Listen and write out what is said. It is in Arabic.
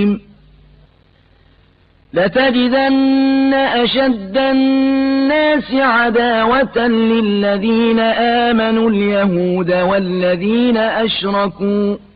لتجدن أشد الناس عداوة للذين آمنوا اليهود والذين أشركوا